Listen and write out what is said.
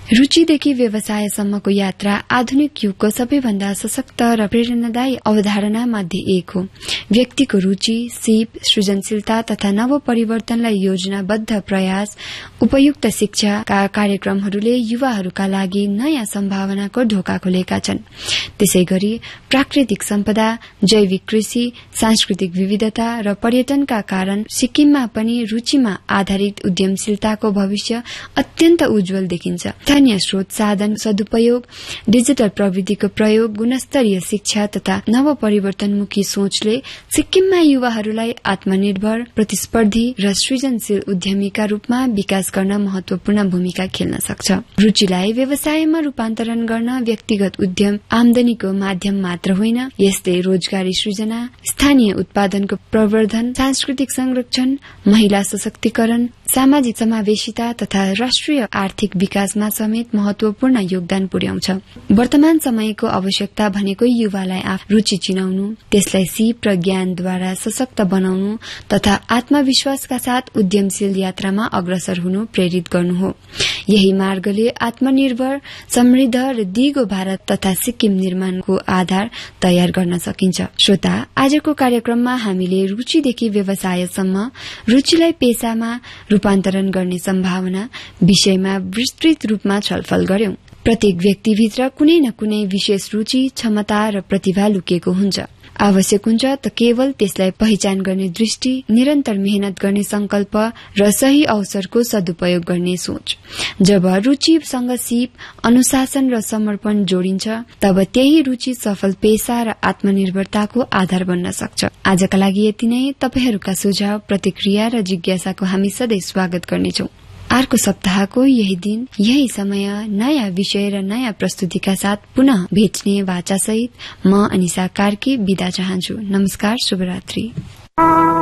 रुचिदेखि व्यवसायसम्मको यात्रा आधुनिक युगको सबैभन्दा सशक्त र प्रेरणादायी अवधारणा मध्ये एक हो। व्यक्तिको रुचि, सिप, सृजनशीलता तथा नव परिवर्तनलाई योजनाबद्ध प्रयास, उपयुक्त शिक्षाका कार्यक्रमहरूले युवाहरूका लागि नयाँ सम्भावनाको ढोका खोलेका छन्। त्यसैगरी प्राकृतिक सम्पदा, जैविक कृषि, सांस्कृतिक विविधता र पर्यटनका कारण सिक्किममा पनि रुचिमा आधारित उद्यमशीलताको भविष्य अत्यन्त उज्जवल देखिन्छ। स्थानीय स्रोत साधन सदुपयोग, डिजिटल प्रविधिको प्रयोग, गुणस्तरीय शिक्षा तथा नव परिवर्तनमुखी सोचले सिक्किममा युवाहरूलाई आत्मनिर्भर, प्रतिस्पर्धी र सृजनशील उद्यमीका रूपमा विकास गर्न महत्वपूर्ण भूमिका खेल्न सक्छ। रुचिलाई व्यवसायमा रूपान्तरण गर्न व्यक्तिगत उद्यम आमदनीको माध्यम मात्र होइन, यसले रोजगारी सृजना, स्थानीय उत्पादनको प्रवर्धन, सांस्कृतिक संरक्षण, महिला सशक्तिकरण, सामाजिक समावेशिता तथा राष्ट्रिय आर्थिक विकासमा समेत महत्वपूर्ण योगदान पुर्याउँछ। वर्तमान समयको आवश्यकता भनेको युवालाई आफ्नो रुचि चिनाउनु, त्यसलाई सिप र ज्ञानद्वारा सशक्त बनाउनु तथा आत्मविश्वासका साथ उद्यमशील यात्रामा अग्रसर हुनु प्रेरित गर्नु हो। यही मार्गले आत्मनिर्भर, समृद्ध र दिगो भारत तथा सिक्किम निर्माणको आधार तयार गर्न सकिन्छ। श्रोता, आजको कार्यक्रममा हामीले रुचिदेखि व्यवसायसम्म रुचिलाई पेशामा रूपान्तरण गर्ने सम्भावना विषयमा विस्तृत रूपमा छलफल गर्यौं। प्रत्येक व्यक्तिभित्र कुनै न कुनै विशेष रुचि, क्षमता र प्रतिभा लुकेको हुन्छ। आवश्यक हुन्छ त केवल त्यसलाई पहिचान गर्ने दृष्टि, निरन्तर मेहनत गर्ने संकल्प र सही अवसरको सदुपयोग गर्ने सोच। जब रुचिसँग सिप, अनुशासन र समर्पण जोडिन्छ, तब त्यही रुचि सफल पेशा र आत्मनिर्भरताको आधार बन्न सक्छ। आजका लागि यति नै। तपाईहरूका सुझाव, प्रतिक्रिया र जिज्ञासाको हामी सधैँ स्वागत गर्नेछौं। अर्को सप्ताहको यही दिन, यही समय नयाँ विषय र नयाँ प्रस्तुतिका साथ पुनः भेट्ने वाचा सहित म अनिशा कार्की बिदा चाहन्छु। नमस्कार, शुभरात्रि।